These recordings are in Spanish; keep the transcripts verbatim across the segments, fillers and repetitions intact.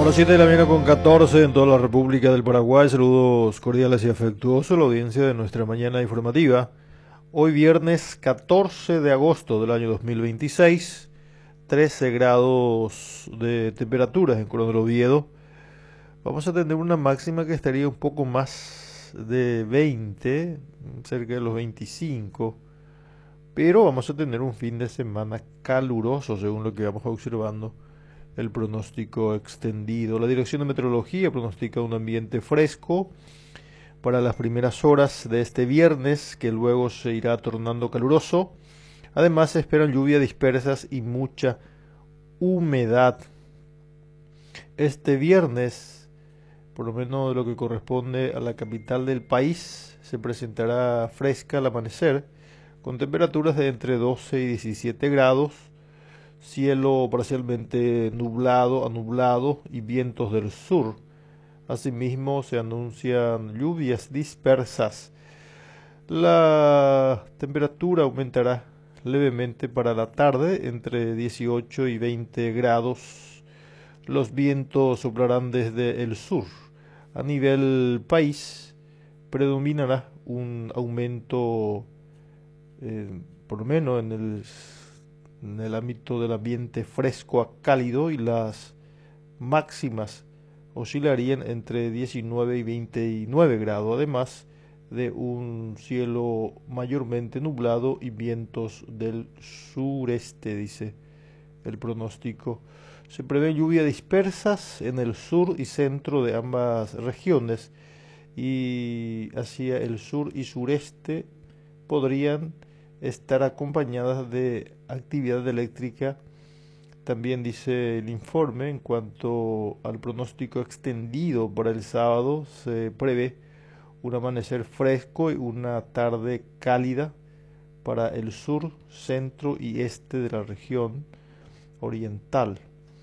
las siete de la mañana con catorce en toda la República del Paraguay. Saludos cordiales y afectuosos a la audiencia de nuestra mañana informativa. Hoy viernes catorce de agosto del año dos mil veintiséis, trece grados de temperaturas en Coronel Oviedo. Vamos a tener una máxima que estaría un poco más de veinte, cerca de los veinticinco. Pero vamos a tener un fin de semana caluroso según lo que vamos observando el pronóstico extendido. La Dirección de Meteorología pronostica un ambiente fresco para las primeras horas de este viernes, que luego se irá tornando caluroso. Además se esperan lluvias dispersas y mucha humedad. Este viernes, por lo menos de lo que corresponde a la capital del país, se presentará fresca al amanecer, con temperaturas de entre doce y diecisiete grados, cielo parcialmente nublado a nublado y vientos del sur. Asimismo se anuncian lluvias dispersas. La temperatura aumentará levemente para la tarde, entre dieciocho y veinte grados. Los vientos soplarán desde el sur. A nivel país predominará un aumento, eh, por lo menos en el en el ámbito del ambiente fresco a cálido, y las máximas oscilarían entre diecinueve y veintinueve grados, además de un cielo mayormente nublado y vientos del sureste, dice el pronóstico. Se prevén lluvias dispersas en el sur y centro de ambas regiones, y hacia el sur y sureste podrían estar acompañadas de actividad eléctrica. También dice el informe, en cuanto al pronóstico extendido para el sábado, se prevé un amanecer fresco y una tarde cálida para el sur, centro y este de la región oriental.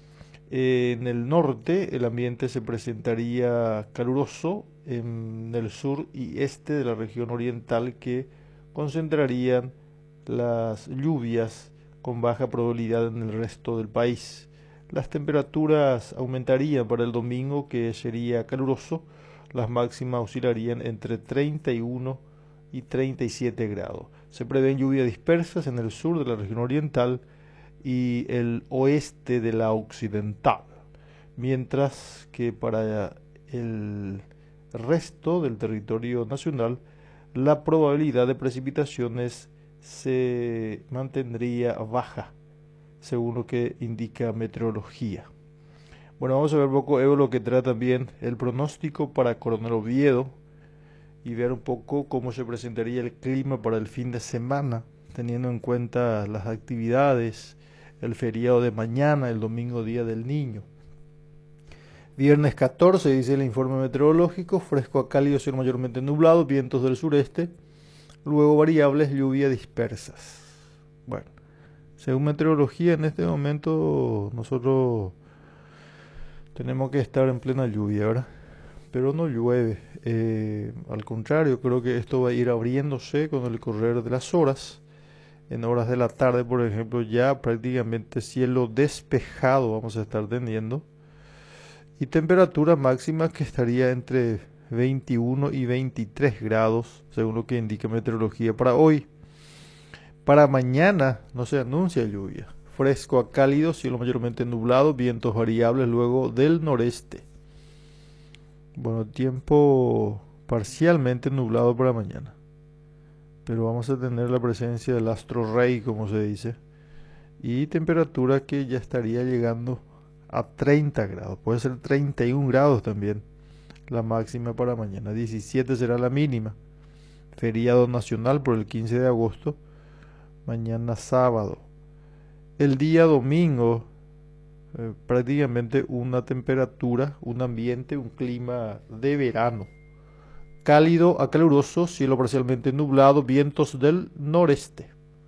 En el norte el ambiente se presentaría caluroso en el sur y este de la región oriental, que concentrarían las lluvias con baja probabilidad en el resto del país. Las temperaturas aumentarían para el domingo, que sería caluroso. Las máximas oscilarían entre treinta y uno y treinta y siete grados. Se prevén lluvias dispersas en el sur de la región oriental y el oeste de la occidental, mientras que para el resto del territorio nacional la probabilidad de precipitaciones se mantendría baja, según lo que indica meteorología. Bueno, vamos a ver un poco Evo, lo que trae también el pronóstico para Coronel Oviedo, y ver un poco cómo se presentaría el clima para el fin de semana, teniendo en cuenta las actividades, el feriado de mañana, el domingo Día del Niño. Viernes catorce, dice el informe meteorológico, fresco a cálido, cielo mayormente nublado, vientos del sureste, luego variables, lluvias dispersas. Bueno, según meteorología, en este momento nosotros tenemos que estar en plena lluvia, ¿verdad? Pero no llueve. Eh, al contrario, creo que esto va a ir abriéndose con el correr de las horas. En horas de la tarde, por ejemplo, ya prácticamente cielo despejado vamos a estar teniendo. Y temperatura máxima que estaría entre veintiuno y veintitrés grados, según lo que indica meteorología para hoy. Para mañana no se anuncia lluvia. Fresco a cálido, cielo mayormente nublado, vientos variables luego del noreste. Bueno, tiempo parcialmente nublado para mañana, pero vamos a tener la presencia del astro rey, como se dice, y temperatura que ya estaría llegando a treinta grados, puede ser treinta y un grados también la máxima para mañana, diecisiete será la mínima. Feriado nacional por el quince de agosto, mañana sábado. El día domingo, eh, prácticamente una temperatura, un ambiente, un clima de verano. Cálido a caluroso, cielo parcialmente nublado, vientos del noreste.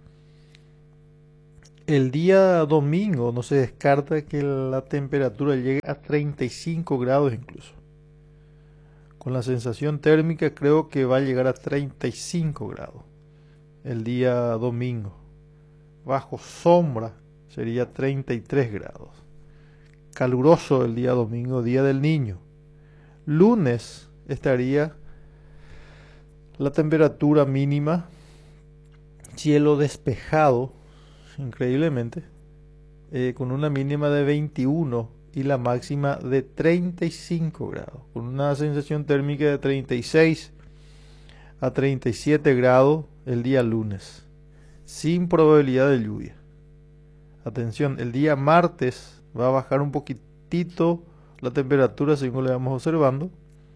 El día domingo no se descarta que la temperatura llegue a treinta y cinco grados incluso. Con la sensación térmica creo que va a llegar a treinta y cinco grados el día domingo. Bajo sombra sería treinta y tres grados. caluroso el día domingo, Día del Niño. Lunes estaría la temperatura mínima, cielo despejado, increíblemente, eh, con una mínima de veintiuno y la máxima de treinta y cinco grados, con una sensación térmica de treinta y seis a treinta y siete grados el día lunes, sin probabilidad de lluvia. Atención, el día martes va a bajar un poquitito la temperatura según le vamos observando,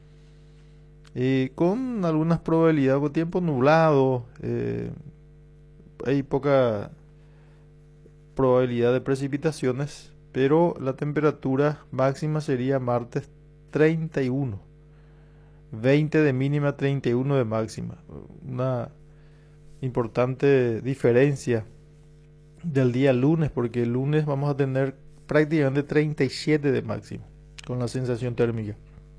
eh, con algunas probabilidades, con tiempo nublado, eh, hay poca probabilidad de precipitaciones, pero la temperatura máxima sería martes treinta y uno, veinte de mínima, treinta y uno de máxima, una importante diferencia del día lunes, porque el lunes vamos a tener prácticamente treinta y siete de máximo con la sensación térmica,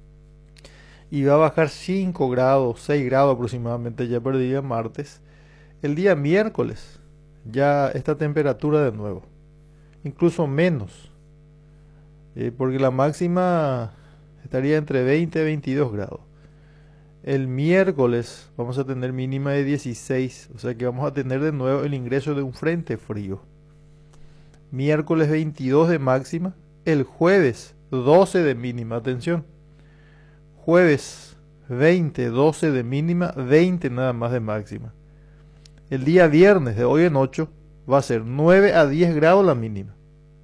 y va a bajar cinco grados, seis grados aproximadamente ya por el día martes. El día miércoles ya esta temperatura de nuevo, incluso menos, eh, porque la máxima estaría entre veinte y veintidós grados. El miércoles vamos a tener mínima de dieciséis, o sea que vamos a tener de nuevo el ingreso de un frente frío. Miércoles veintidós de máxima, el jueves doce de mínima, atención. Jueves veinte, doce de mínima, veinte nada más de máxima. El día viernes, de hoy en ocho, va a ser nueve a diez grados la mínima.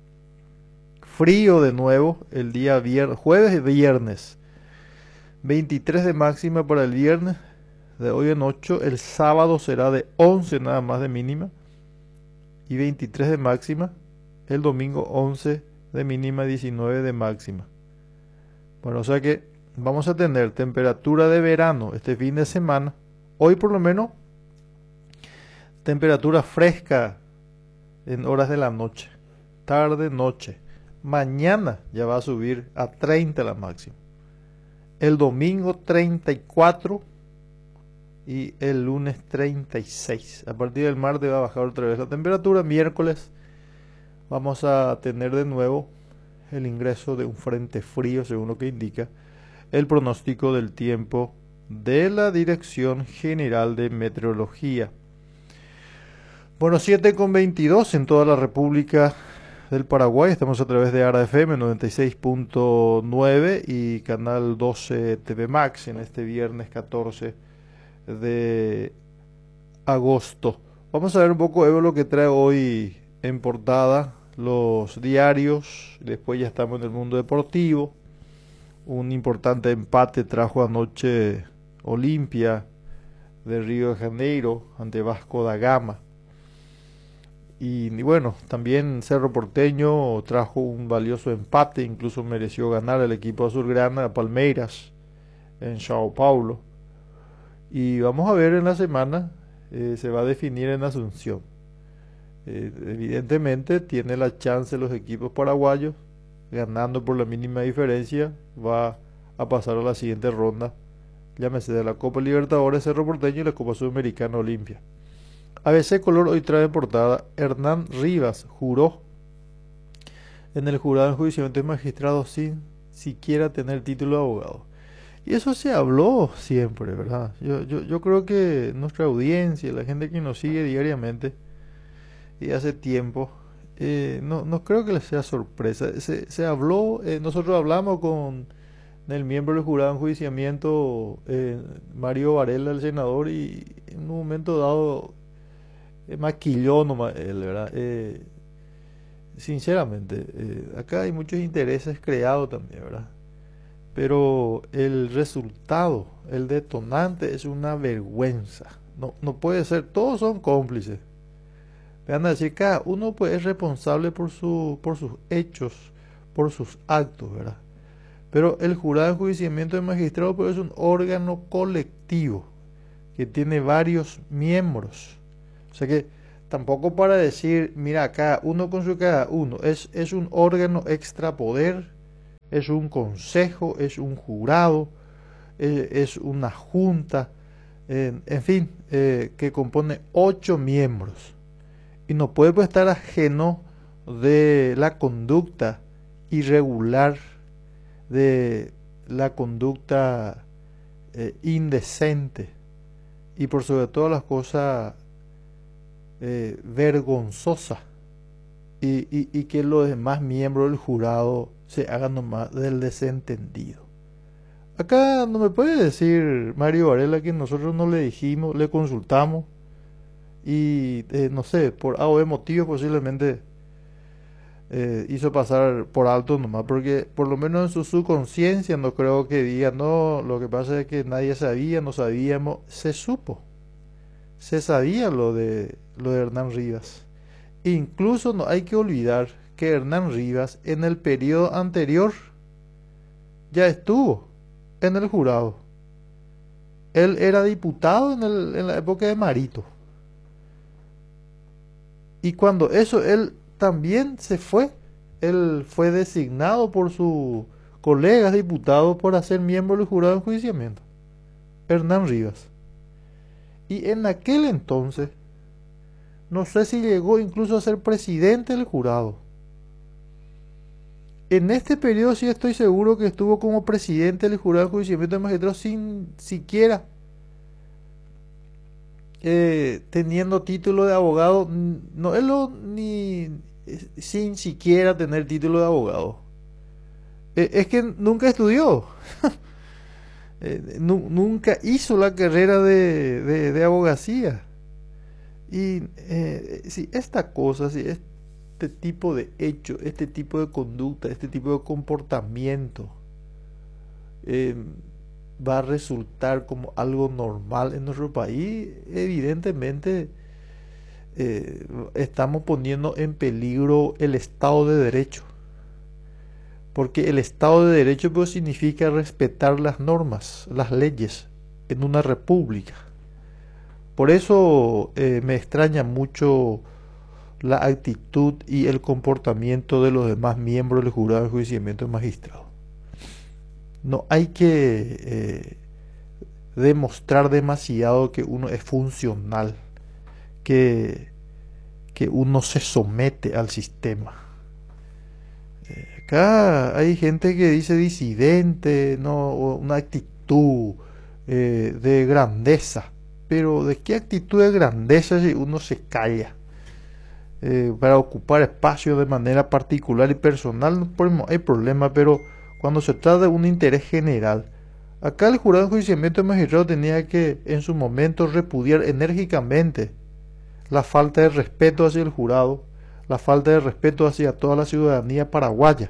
Frío de nuevo el día viernes, jueves y viernes. veintitrés de máxima para el viernes, de hoy en ocho. El sábado será de once nada más de mínima y veintitrés de máxima. El domingo once de mínima, diecinueve de máxima. Bueno, o sea que vamos a tener temperatura de verano este fin de semana. Hoy por lo menos temperatura fresca en horas de la noche, tarde, noche. Mañana ya va a subir a treinta la máxima. El domingo treinta y cuatro y el lunes treinta y seis. A partir del martes va a bajar otra vez la temperatura. Miércoles vamos a tener de nuevo el ingreso de un frente frío, según lo que indica el pronóstico del tiempo de la Dirección General de Meteorología. Bueno, siete con veintidós en toda la República del Paraguay. Estamos a través de ARA F M noventa y seis punto nueve y Canal doce T V Max en este viernes catorce de agosto. Vamos a ver un poco, Evo, lo que trae hoy en portada los diarios. Después ya estamos en el mundo deportivo. Un importante empate trajo anoche Olimpia de Río de Janeiro ante Vasco da Gama. Y, y bueno, también Cerro Porteño trajo un valioso empate, incluso mereció ganar el equipo azulgrana a Palmeiras en Sao Paulo. Y vamos a ver en la semana, eh, se va a definir en Asunción. Eh, evidentemente tiene la chance los equipos paraguayos, ganando por la mínima diferencia, va a pasar a la siguiente ronda, llámese de la Copa Libertadores Cerro Porteño y la Copa Sudamericana Olimpia. A B C Color hoy trae en portada: Hernán Rivas juró en el jurado de enjuiciamiento de magistrados sin siquiera tener título de abogado. Y eso se habló siempre, ¿verdad? Yo, yo, yo creo que nuestra audiencia, la gente que nos sigue diariamente y hace tiempo, eh, no, no creo que les sea sorpresa. Se, se habló, eh, nosotros hablamos con el miembro del jurado de enjuiciamiento, eh, Mario Varela, el senador, y en un momento dado eh, maquilló nomás él, ¿verdad? Eh, sinceramente, eh, acá hay muchos intereses creados también, ¿verdad? Pero el resultado, el detonante es una vergüenza. No, no puede ser, todos son cómplices. Vean a decir, cada uno pues es responsable por, su, por sus hechos, por sus actos, ¿verdad? Pero el jurado de enjuiciamiento de magistrados pues, es un órgano colectivo que tiene varios miembros. O sea que tampoco para decir, mira, cada uno con su cada uno, es, es un órgano extrapoder, es un consejo, es un jurado, eh, es una junta, eh, en fin, eh, que compone ocho miembros. Y no puede pues, estar ajeno de la conducta irregular, de la conducta eh, indecente y por sobre todas las cosas eh, vergonzosa, y, y, y que los demás miembros del jurado se hagan nomás del desentendido. Acá no me puede decir Mario Varela que nosotros no le dijimos, le consultamos y eh, no sé, por A o B motivo posiblemente eh, hizo pasar por alto nomás, porque por lo menos en su subconsciencia no creo que diga, no, lo que pasa es que nadie sabía, no sabíamos, se supo, se sabía lo de, lo de Hernán Rivas. Incluso no hay que olvidar que Hernán Rivas en el periodo anterior ya estuvo en el jurado. Él era diputado en, el, en la época de Marito. Y cuando eso, él también se fue. Él fue designado por sus colegas diputados para ser miembro del jurado de enjuiciamiento. Hernán Rivas. Y en aquel entonces, no sé si llegó incluso a ser presidente del jurado. En este periodo sí estoy seguro que estuvo como presidente del jurado de enjuiciamiento de magistrados sin siquiera eh, teniendo título de abogado. No, él lo, ni sin siquiera tener título de abogado. Eh, es que nunca estudió. eh, nu, nunca hizo la carrera de, de, de abogacía. Y eh, si esta cosa, si este tipo de hecho, este tipo de conducta, este tipo de comportamiento eh, va a resultar como algo normal en nuestro país, evidentemente eh, estamos poniendo en peligro el Estado de Derecho. Porque el Estado de Derecho pues significa respetar las normas, las leyes en una república. Por eso eh, me extraña mucho la actitud y el comportamiento de los demás miembros del jurado de enjuiciamiento de magistrados. No hay que eh, demostrar demasiado que uno es funcional, que, que uno se somete al sistema. Eh, acá hay gente que dice disidente, no, una actitud eh, de grandeza. Pero ¿de qué actitud de grandeza si uno se calla eh, para ocupar espacio de manera particular y personal? No hay problema, pero cuando se trata de un interés general, acá el jurado de enjuiciamiento de magistrados tenía que en su momento repudiar enérgicamente la falta de respeto hacia el jurado, la falta de respeto hacia toda la ciudadanía paraguaya,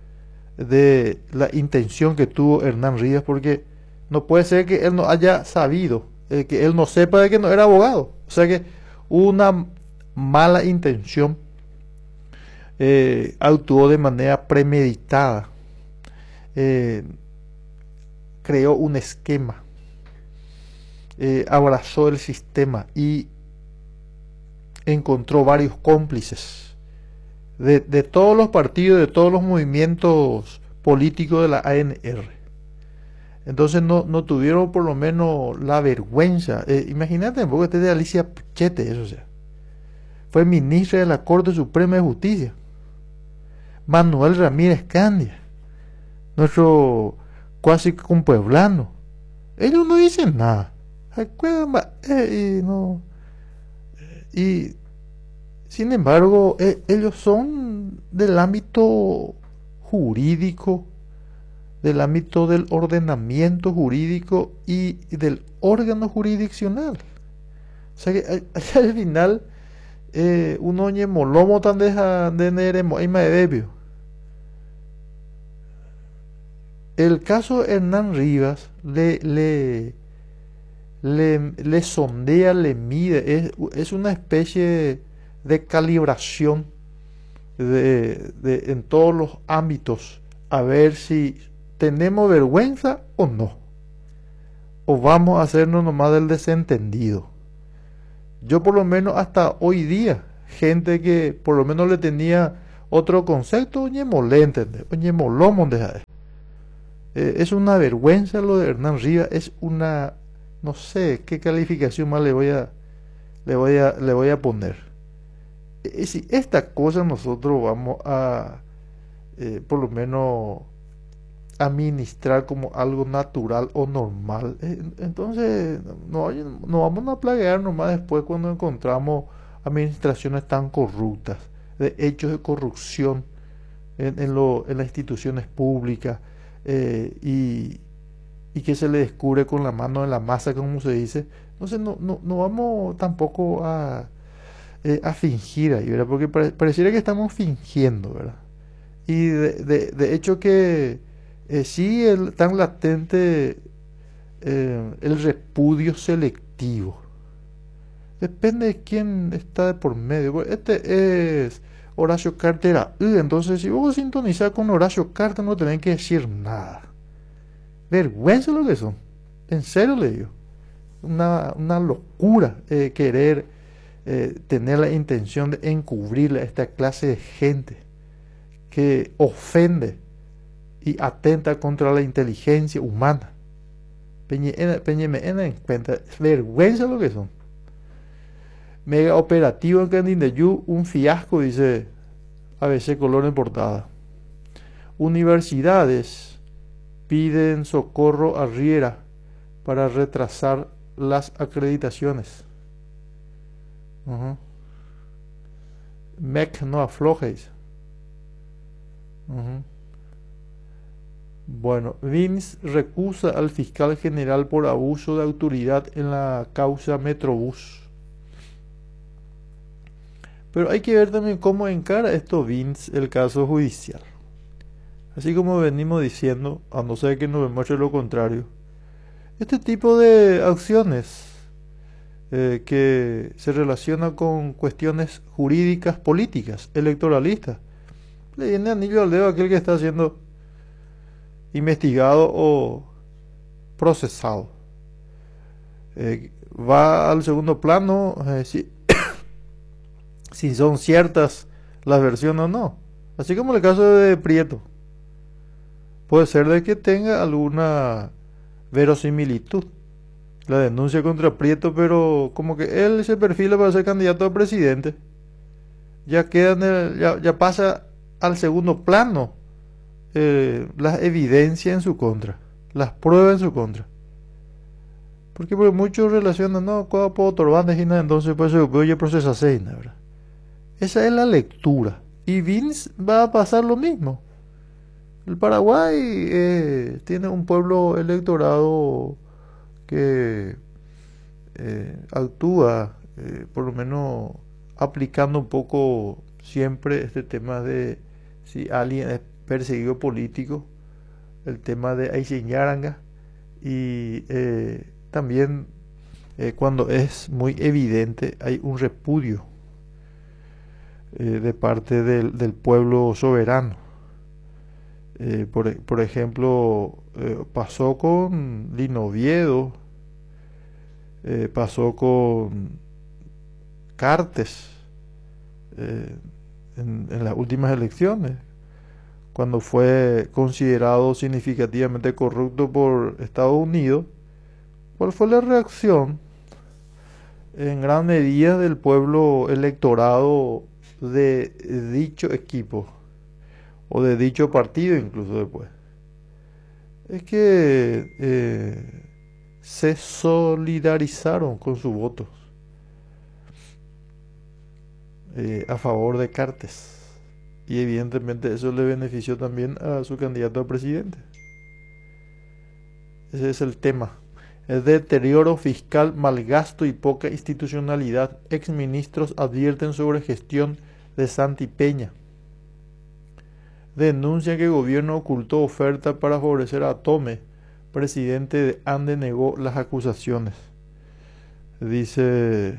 de la intención que tuvo Hernán Rivas, porque no puede ser que él no haya sabido, Eh, que él no sepa de que no era abogado. O sea que una mala intención, eh, actuó de manera premeditada, eh, creó un esquema, eh, abrazó el sistema y encontró varios cómplices de, de todos los partidos, de todos los movimientos políticos de la A N R. Entonces no, no tuvieron por lo menos la vergüenza. Eh, imagínate, porque este de Alicia Puchete, eso, o sea, fue ministra de la Corte Suprema de Justicia. Manuel Ramírez Candia, nuestro cuasi compueblano. Ellos no dicen nada. Eh, y, no. y sin embargo, eh, ellos son del ámbito jurídico, del ámbito del ordenamiento jurídico y, y del órgano jurisdiccional. O sea que al final eh, uno ñemolomo tan deja de neremo hay maedebio. El caso Hernán Rivas le, le, le, le sondea, le mide, es, es una especie de calibración de, de, en todos los ámbitos, a ver si tenemos vergüenza o no, o vamos a hacernos nomás del desentendido. Yo por lo menos hasta hoy día, gente que por lo menos le tenía otro concepto, ñemolé, ¿entendés? Ñemolomo, eh, es una vergüenza lo de Hernán Rivas, es una, no sé qué calificación más le voy a, le voy a, le voy a poner. Si esta cosa nosotros vamos a eh, por lo menos administrar como algo natural o normal. Eh, entonces, no, no vamos a plaguear nomás después cuando encontramos administraciones tan corruptas, de hechos de corrupción en, en, lo, en las instituciones públicas, eh, y, y que se le descubre con la mano en la masa, como se dice. Entonces, no, no, no vamos tampoco a, eh, a fingir ahí, ¿verdad? Porque pare, pareciera que estamos fingiendo, ¿verdad? Y de, de, de hecho que eh, sí, el, tan latente eh, el repudio selectivo. Depende de quién está de por medio. Este es Horacio Carter. Entonces, si vos sintonizás con Horacio Carter, no tenés que decir nada. Vergüenza lo que son. En serio le digo. Una, una locura eh, querer eh, tener la intención de encubrirle a esta clase de gente que ofende y atenta contra la inteligencia humana. Peñeme en cuenta, vergüenza lo que son. Mega operativo en Candindeyú, un fiasco, dice A B C Color en portada. Universidades piden socorro a Riera para retrasar las acreditaciones. Uh-huh. M E C no aflojes. Uh-huh. Bueno, Vince recusa al fiscal general por abuso de autoridad en la causa Metrobús. Pero hay que ver también cómo encara esto Vince el caso judicial. Así como venimos diciendo, a no ser que nos demuestre lo contrario, este tipo de acciones eh, que se relacionan con cuestiones jurídicas, políticas, electoralistas, le viene anillo al dedo a aquel que está siendo investigado o procesado. Eh, va al segundo plano eh, si, si son ciertas las versiones o no. Así como el caso de Prieto. Puede ser de que tenga alguna verosimilitud la denuncia contra Prieto, pero como que él se perfila para ser candidato a presidente, ya queda en el, ya, ya pasa al segundo plano eh, las evidencias en su contra, las pruebas en su contra. Porque, porque muchos relacionan, no, ¿cómo puedo torbar y nada? Entonces pues oye procesa seis, ¿verdad? Esa es la lectura. Y Vince va a pasar lo mismo. El Paraguay eh, tiene un pueblo electorado que eh, actúa, eh, por lo menos aplicando un poco siempre este tema de si alguien es perseguido político, el tema de Ayseñaranga, y eh, también eh, cuando es muy evidente hay un repudio eh, de parte del, del pueblo soberano. Eh, por, por ejemplo, eh, pasó con Lino Oviedo, eh, pasó con Cartes eh, en, en las últimas elecciones, cuando fue considerado significativamente corrupto por Estados Unidos. ¿Cuál fue la reacción? En gran medida del pueblo electorado de dicho equipo, o de dicho partido incluso después, es que eh, se solidarizaron con su voto eh, a favor de Cartes, y evidentemente eso le benefició también a su candidato a presidente. Ese es el tema. El deterioro fiscal, malgasto y poca institucionalidad. Exministros advierten sobre gestión de Santi Peña. Denuncia que el gobierno ocultó oferta para favorecer a Tome. Presidente de Ande negó las acusaciones. Dice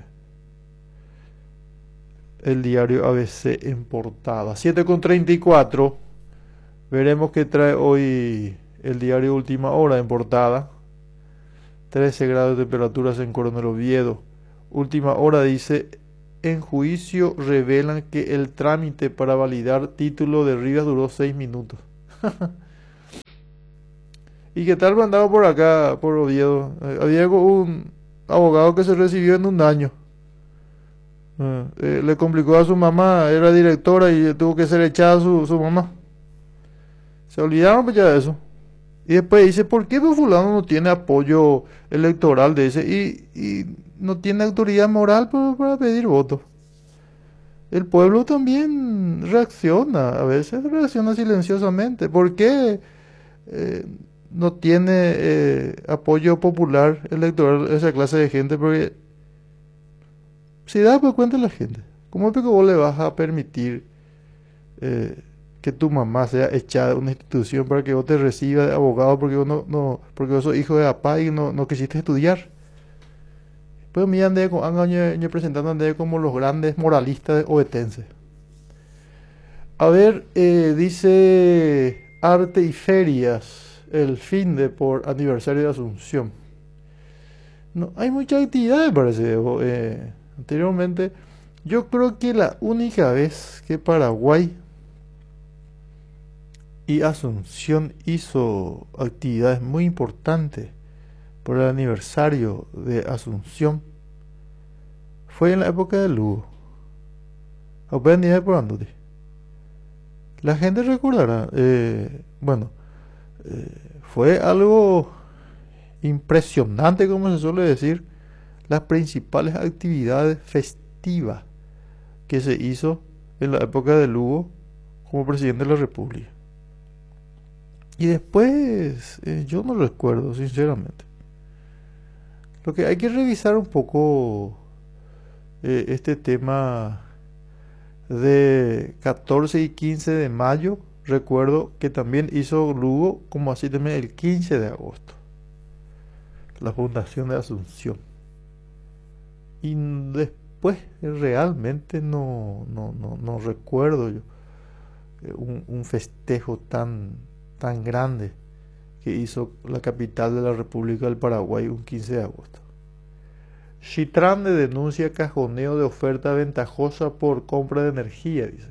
el diario A B C en portada. siete con treinta y cuatro. Veremos qué trae hoy el diario Última Hora en portada. trece grados de temperaturas en Coronel Oviedo. Última Hora dice: en juicio revelan que el trámite para validar título de Rivas duró seis minutos. ¿Y qué tal andaba por acá, por Oviedo? Eh, había un abogado que se recibió en un año. Eh, eh, le complicó a su mamá, era directora y tuvo que ser echada su, su mamá. Se olvidaron pues ya de eso. Y después dice, ¿por qué pues, fulano no tiene apoyo electoral de ese? Y, y no tiene autoridad moral para, para pedir votos. El pueblo también reacciona, a veces reacciona silenciosamente. ¿Por qué eh, no tiene eh, apoyo popular electoral esa clase de gente? Porque si da pues cuenta la gente. ¿Cómo es que vos le vas a permitir eh, que tu mamá sea echada de una institución para que vos te reciba de abogado porque vos no, no porque vos sos hijo de papá y no, no quisiste estudiar? Pues me han presentando como los grandes moralistas obetenses. A ver, eh, dice Arte y Ferias, el fin de por aniversario de Asunción. No, hay muchas actividades, parece. Eh, anteriormente, yo creo que la única vez que Paraguay y Asunción hizo actividades muy importantes por el aniversario de Asunción fue en la época de Lugo. La gente recordará, eh, bueno, eh, fue algo impresionante, como se suele decir, las principales actividades festivas que se hizo en la época de Lugo como presidente de la República. Y después, eh, yo no recuerdo, sinceramente. Lo que hay que revisar un poco eh, este tema de catorce y quince de mayo. Recuerdo que también hizo Lugo, como así también el quince de agosto, la fundación de Asunción. Y después realmente no, no, no, no recuerdo yo un, un festejo tan, tan grande que hizo la capital de la República del Paraguay un quince de agosto. Chitrande denuncia cajoneo de oferta ventajosa por compra de energía, dice.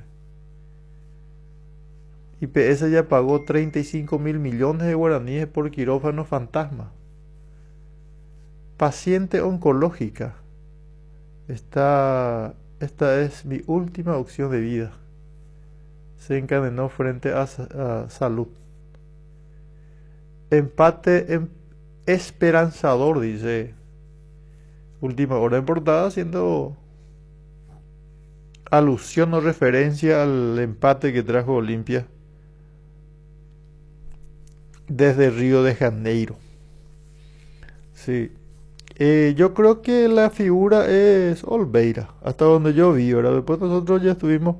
I P S ya pagó treinta y cinco mil millones de guaraníes por quirófano fantasma. Paciente oncológica. Esta, esta es mi última opción de vida. Se encadenó frente a, a Salud. Empate em, esperanzador, dice. Última hora en portada, haciendo alusión o referencia al empate que trajo Olimpia desde Río de Janeiro. Sí. Eh, yo creo que la figura es Olveira, hasta donde yo vi, ¿verdad? Después nosotros ya estuvimos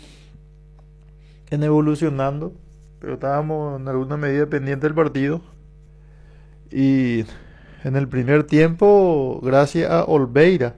en evolucionando, pero estábamos en alguna medida pendiente del partido. Y en el primer tiempo, gracias a Olveira,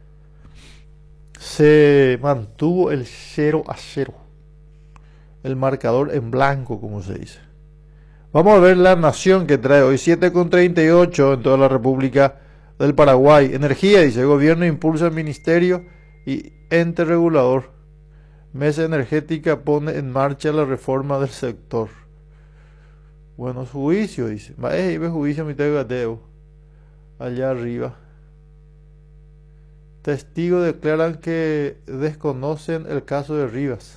se mantuvo el cero a cero. El marcador en blanco, como se dice. Vamos a ver la nación que trae hoy, siete con treinta y ocho en toda la República del Paraguay. Energía, dice, gobierno impulsa el ministerio y ente regulador. Mesa energética pone en marcha la reforma del sector. Buenos juicios, dice. Maes iba juicio mitad de gateo. Allá arriba. Testigos declaran que desconocen el caso de Rivas.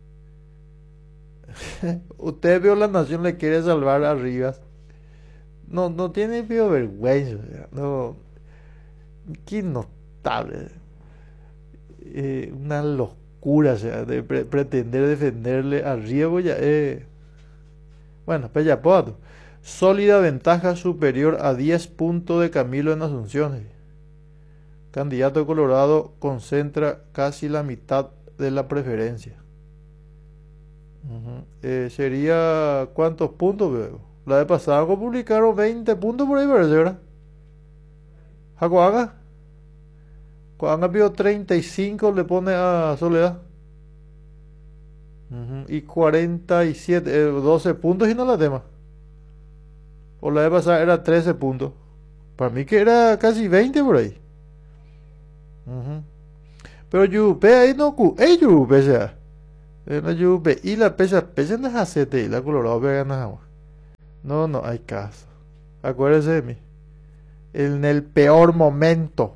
Usted vio la nación le quiere salvar a Rivas. No, no tiene pio vergüenza. No. Qué notable. Eh, una locura, o sea, de pre pretender defenderle a Rivas ya eh. Bueno, pues ya puedo. Sólida ventaja superior a diez puntos de Camilo en Asunción. Candidato Colorado concentra casi la mitad de la preferencia. Uh-huh. eh, sería ¿cuántos puntos veo? La vez pasada publicaron veinte puntos por ahí, ¿verdad? Jacoaga Coanga pidió treinta y cinco, le pone a Soledad. Uh-huh. Y cuarenta y siete, eh, doce puntos y no la tema. O la vez pasada era trece puntos. Para mí que era casi veinte por ahí. Uh-huh. Pero Yupe ahí no cu, ey Yupe sea. La Yupe y la pesa, pesa en las acete y la Colorado pega nada. No, no hay caso. Acuérdese de mí. En el peor momento,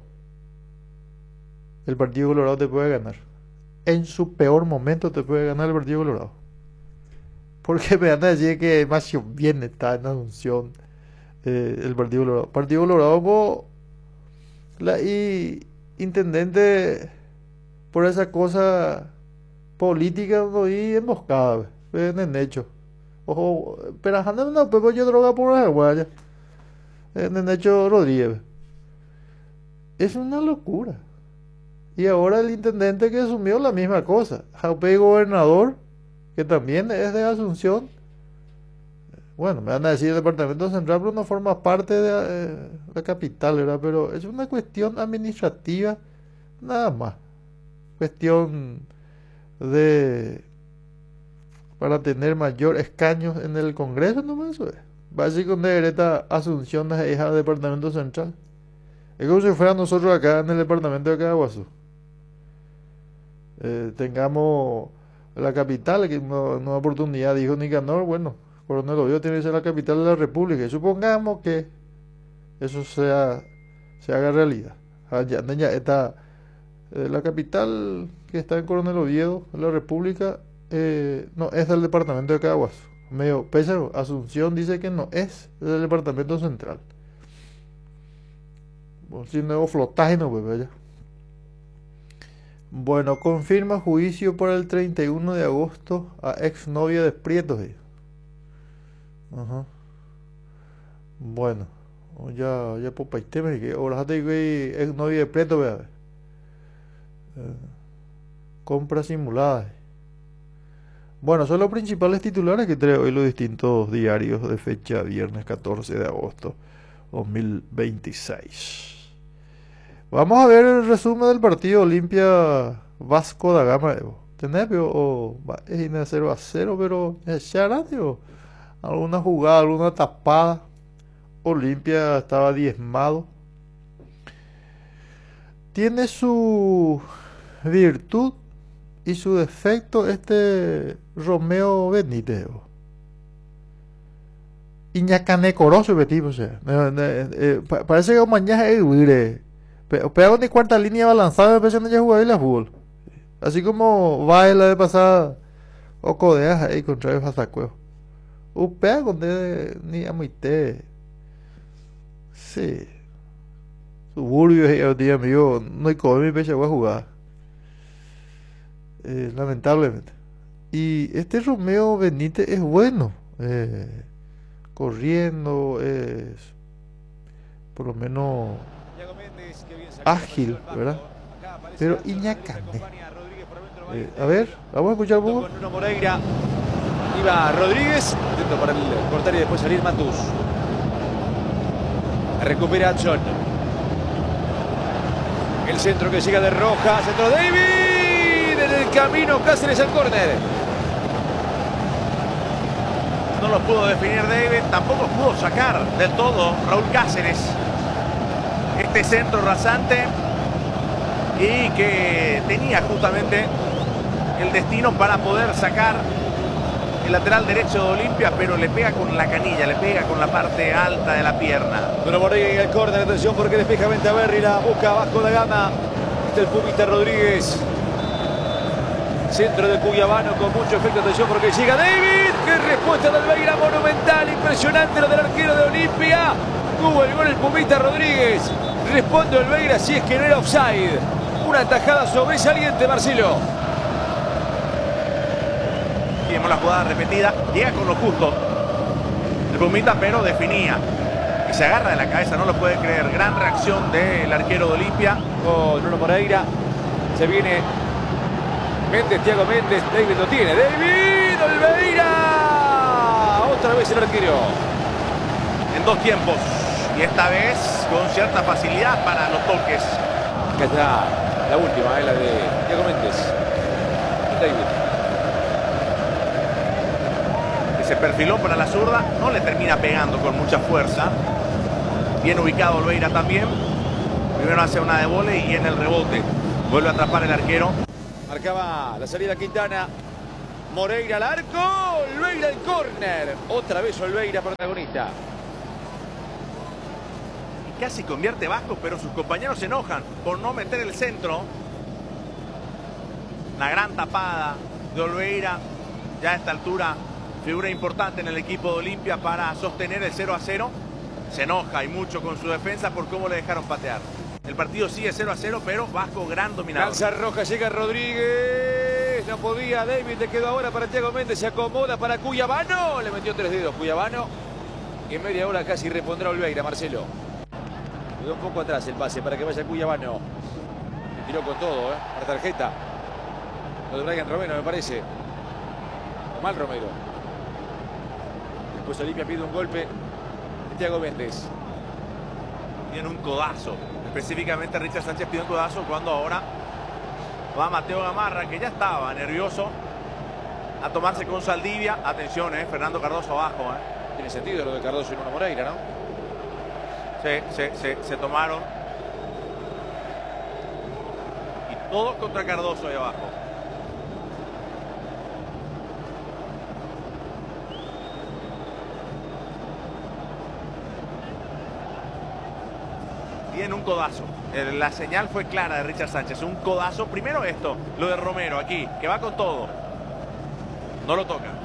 el Partido Colorado te puede ganar. En su peor momento te puede ganar el Partido Colorado. Porque me van a decir que más bien está en Asunción eh, el Partido Colorado. Partido Colorado, la y intendente por esa cosa política no y emboscada, en el hecho. Ojo, pero anda no pero yo droga por la guaya. En el hecho Rodríguez. Es una locura. Y ahora el intendente que asumió la misma cosa. Jaupe gobernador, que también es de Asunción. Bueno, me van a decir el departamento central, pero no forma parte de eh, la capital, ¿verdad? Pero es una cuestión administrativa, nada más. Cuestión de para tener mayor escaños en el Congreso, nomás eso es. Básicamente esta Asunción es hija del departamento central. Es como si fuera nosotros acá en el departamento de Caaguazú. Eh, tengamos la capital, que una, una oportunidad dijo Nicanor, bueno, Coronel Oviedo tiene que ser la capital de la República. Y supongamos que eso sea, se haga realidad. Allá, allá está eh, la capital que está en Coronel Oviedo, la República, eh, no, es del departamento de Caaguazú. Medio pésaro. Asunción dice que no es del departamento central. Bueno, si nuevo flotaje no puede allá. Bueno, confirma juicio para el treinta y uno de agosto a exnovia de Prieto. Eh. Ajá. Bueno, ya ya por paisteme que ahora te digo exnovia de Prieto, vea. Eh, compra simulada. Bueno, son los principales titulares que trae hoy los distintos diarios de fecha viernes catorce de agosto dos mil veintiséis. Vamos a ver el resumen del partido Olimpia Vasco da Gama. ¿Tenés o es cero a cero, pero ya alguna jugada, alguna tapada? Olimpia estaba diezmado. Tiene su virtud y su defecto este Romeo Benítez. Iñacanecoroso ese tipo, o sea, eh, eh, eh, parece que mañana es libre. Pega de cuarta línea balanzada, me parece que ya jugar el fútbol. Así como va la de pasada o codeas ahí contra el Fazacueo. O pega con de ni amuite. Sí. Suburbio el día mío, no hay como mi pecha voy a jugar. Eh, lamentablemente. Y este Romeo Benítez es bueno. Eh, corriendo, es por lo menos ágil, ¿verdad? Pero Iñacane. Eh, a ver, vamos a escuchar un poco. Con Bruno Moreira. Iba Rodríguez, intento para el cortar y después salir Matus. Recupera John. El centro que llega de Roja. Centro David. En el camino Cáceres al córner. No lo pudo definir David. Tampoco pudo sacar del todo Raúl Cáceres. Este centro rasante. Y que tenía justamente el destino para poder sacar el lateral derecho de Olimpia, pero le pega con la canilla, le pega con la parte alta de la pierna. Bruno Moreira en el córner, atención porque despeja Ventaverri, la busca Vasco da Gama. Este el Pumita Rodríguez. Centro de Cuyabano con mucho efecto, atención porque llega David. ¡Qué respuesta del Beira monumental! Impresionante lo del arquero de Olimpia. Tuvo el gol el Pumita Rodríguez. Responde el Beira si es que no era offside. Una tajada sobresaliente, Marcelo. Vemos la jugada repetida, llega con lo justo el Pumita, pero definía y se agarra de la cabeza, no lo puede creer. Gran reacción del arquero de Olimpia. Con Bruno Moreira se viene Méndez, Thiago Méndez. David lo tiene, David Olveira, otra vez el arquero en dos tiempos y esta vez con cierta facilidad para los toques. Acá está la última, eh, la de Thiago Méndez. David se perfiló para la zurda, no le termina pegando con mucha fuerza. Bien ubicado Olveira también. Primero hace una de vóley y en el rebote vuelve a atrapar el arquero. Marcaba la salida Quintana. Moreira al arco. Olveira al córner. Otra vez Olveira protagonista. Y casi convierte Vasco, pero sus compañeros se enojan por no meter el centro. Una gran tapada de Olveira. Ya a esta altura figura importante en el equipo de Olimpia para sostener el cero a cero. Se enoja y mucho con su defensa por cómo le dejaron patear. El partido sigue cero a cero, pero Vasco gran dominador. Calza roja, llega Rodríguez. No podía, David le quedó ahora para Thiago Méndez. Se acomoda para Cuyabano. Le metió tres dedos Cuyabano. Y en media hora casi repondrá Olveira, Marcelo. Quedó un poco atrás el pase para que vaya Cuyabano. Le tiró con todo, ¿eh? La tarjeta. Lo de Brian Romero, me parece. Mal Romero. Después Olimpia pide un golpe de Thiago Méndez. Tiene un codazo. Específicamente Richard Sánchez pide un codazo cuando ahora va Mateo Gamarra, que ya estaba nervioso, a tomarse con Saldivia. Atención, eh, Fernando Cardoso abajo. Eh. Tiene sentido lo de Cardoso y Nuno Moreira, ¿no? Sí, sí, sí, se tomaron. Y todos contra Cardoso ahí abajo. Tiene un codazo. La señal fue clara de Richard Sánchez. Un codazo. Primero esto, lo de Romero aquí, que va con todo. No lo toca.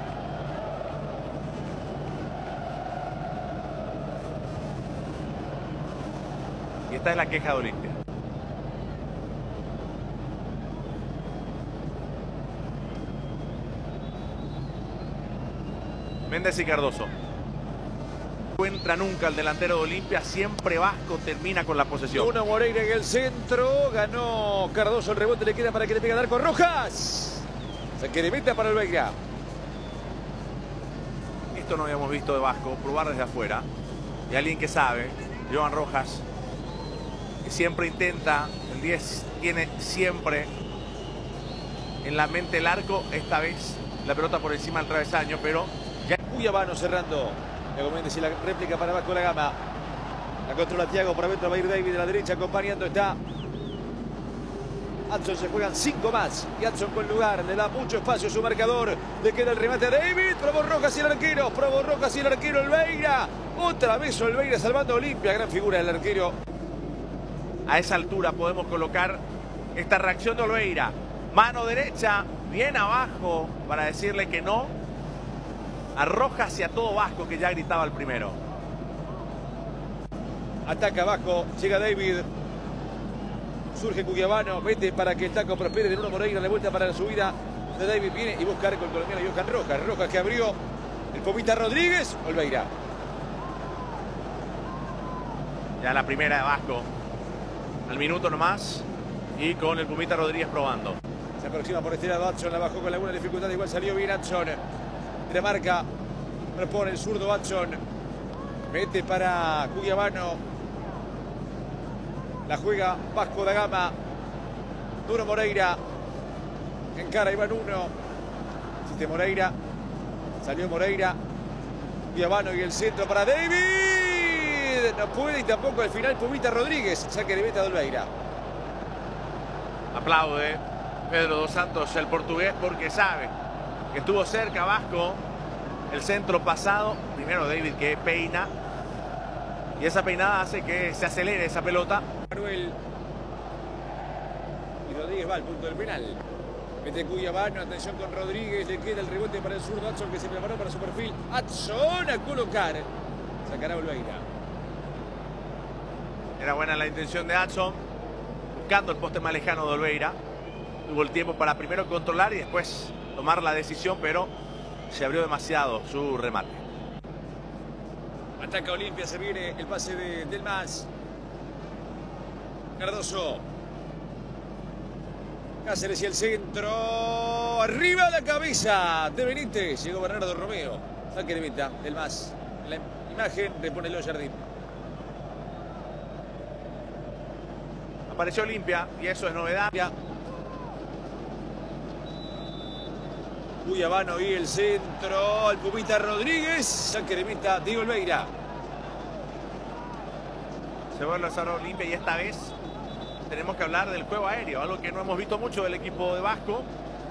Y esta es la queja de Olimpia. Méndez y Cardoso. No encuentra nunca el delantero de Olimpia. Siempre Vasco termina con la posesión. Nuno Moreira en el centro. Ganó Cardoso. El rebote le queda para que le pegue al arco. Rojas. Se quiere meta para Olveira. Esto no habíamos visto de Vasco. Probar desde afuera. Y alguien que sabe, Johan Rojas, que siempre intenta. El diez tiene siempre en la mente el arco. Esta vez la pelota por encima del travesaño, pero ya Cuyabano cerrando. Thiago Méndez y la réplica para Vasco da Gama. La controla Thiago, por adentro va a ir David de la derecha, acompañando está Adson. Se juegan cinco más y Adson con lugar, le da mucho espacio a su marcador. Le queda el remate a David, probó Rojas y el arquero, probó Rojas y el arquero Olveira. Otra vez Olveira salvando a Olimpia, gran figura del arquero. A esa altura podemos colocar esta reacción de Olveira. Mano derecha, bien abajo para decirle que no. A Rojas y a todo Vasco, que ya gritaba el primero. Ataca Vasco, llega David. Surge Cuyabano, vete para que el taco prospere de Nuno Moreira. De vuelta para la subida de David. Viene y busca con el colombiano Johan Rojas. Rojas que abrió el Pomita Rodríguez. Olveira. Ya la primera de Vasco. Al minuto nomás. Y con el Pomita Rodríguez probando. Se aproxima por este lado Adson. La bajó con alguna dificultad. Igual salió bien Adson. De marca, propone el zurdo Adson. Mete para Cuyabano. La juega Vasco da Gama. Nuno Moreira. Encara Iván uno. Existe Moreira. Salió Moreira. Cuyabano y el centro para David. No puede y tampoco al final Pomita Rodríguez. Saque de meta de Olveira. Aplaude Pedro dos Santos, el portugués, porque sabe que estuvo cerca Vasco. El centro pasado. Primero David que peina. Y esa peinada hace que se acelere esa pelota. Manuel. Y Rodríguez va al punto del penal. Mete Cuyabano. Atención con Rodríguez. Le queda el rebote para el zurdo Adson, que se preparó para su perfil. Adson a colocar. Sacará Olveira. Era buena la intención de Adson. Buscando el poste más lejano de Olveira. Tuvo el tiempo para primero controlar y después tomar la decisión, pero se abrió demasiado su remate. Ataca Olimpia, se viene el pase de Delmas. Cardoso. Cáceres y el centro. Arriba la cabeza de Benítez. Llegó Bernardo Romeo. Saque de meta. Delmas. La imagen de Ponelo Jardín. Apareció Olimpia y eso es novedad. Cuyabano y el centro. Al Pomita Rodríguez. Saque de meta de Olveira. Se vuelve a usar Olimpia y esta vez tenemos que hablar del juego aéreo. Algo que no hemos visto mucho del equipo de Vasco.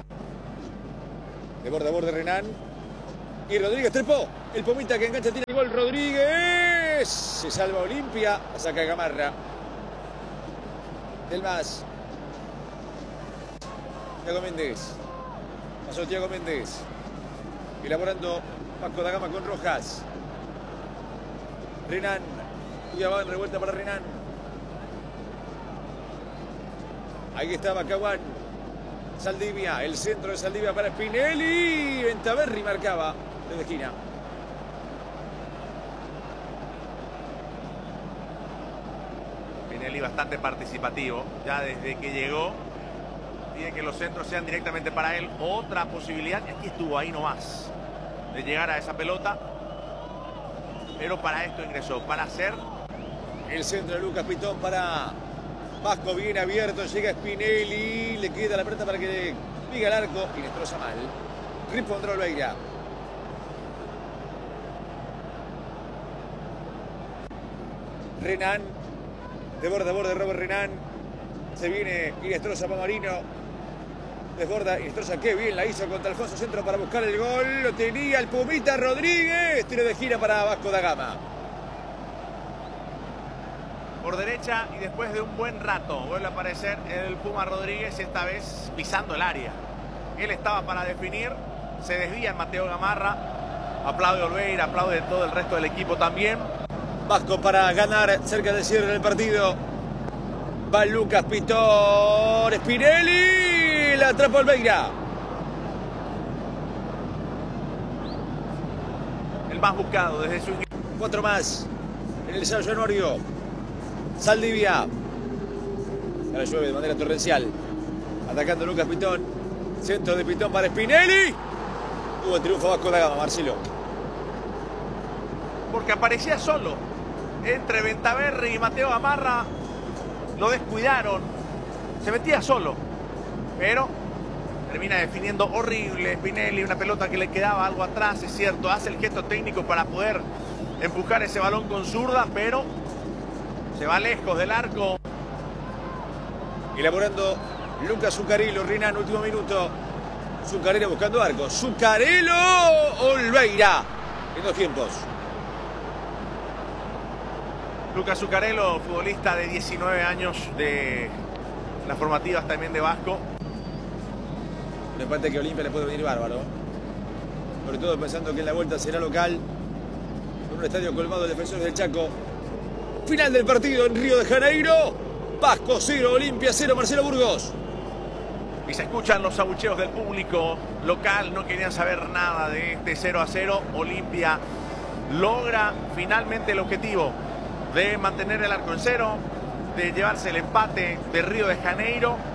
De borde a borde Renan. Y Rodríguez trepó. El Pomita que engancha tiene el gol. Rodríguez. Se salva Olimpia. La saca Gamarra. Delmas. Thiago Méndez. Pasó Thiago Méndez. Elaborando Vasco da Gama con Rojas. Renan. Ya va en revuelta para Renan. Ahí está Bacaguán. Saldivia. El centro de Saldivia para Spinelli. Ventaverri marcaba desde esquina. Spinelli bastante participativo. Ya desde que llegó. Pide que los centros sean directamente para él. Otra posibilidad. Y aquí estuvo, ahí nomás. De llegar a esa pelota. Pero para esto ingresó. Para hacer... El centro de Lucas Pitón para Vasco, bien abierto, llega Spinelli, le queda la pelota para que diga el arco y destroza mal. Respondió Olveira. Renan, de borde a borde Robert Renan, se viene y destroza para Marino. Desborda y destroza, qué bien la hizo contra Alfonso, centro para buscar el gol, lo tenía el Pumita Rodríguez, tiro de gira para Vasco da Gama. Por derecha y después de un buen rato vuelve a aparecer el Puma Rodríguez, esta vez pisando el área. Él estaba para definir, se desvía el Mateo Gamarra, aplaude Olveira, aplaude todo el resto del equipo también. Vasco para ganar cerca del cierre del partido. Va Lucas Pitón, Spinelli, la atrapa Olveira. El más buscado desde su... Cuatro más en el San Honorio. Saldivia. Ahora llueve de manera torrencial. Atacando Lucas Pitón. Centro de Pitón para Spinelli. Hubo el triunfo Vasco da Gama, Marcelo. Porque aparecía solo. Entre Ventaverri y Mateo Gamarra. Lo descuidaron. Se metía solo. Pero termina definiendo horrible Spinelli. Una pelota que le quedaba algo atrás, es cierto. Hace el gesto técnico para poder empujar ese balón con zurda, pero... se va lejos del arco. Elaborando Lucas Zuccarello, Renan, último minuto. Zuccarello buscando arco. Zuccarello, Olveira. En dos tiempos. Lucas Zuccarello, futbolista de diecinueve años, de las formativas también de Vasco. Me parece que a Olimpia le puede venir bárbaro. Sobre todo pensando que en la vuelta será local. Con un estadio colmado de defensores del Chaco. Final del partido en Río de Janeiro. Vasco cero, Olimpia cero, Marcelo Burgos. Y se escuchan los abucheos del público local. No querían saber nada de este cero a cero. Olimpia logra finalmente el objetivo de mantener el arco en cero, de llevarse el empate de Río de Janeiro.